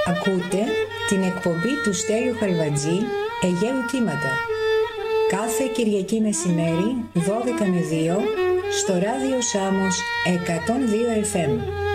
Ακούτε την εκπομπή του Στέλιου Χαλβατζή, Αιγαίου Κύματα. Κάθε Κυριακή μεσημέρι, 12 με 2, στο ράδιο Σάμος 102 FM.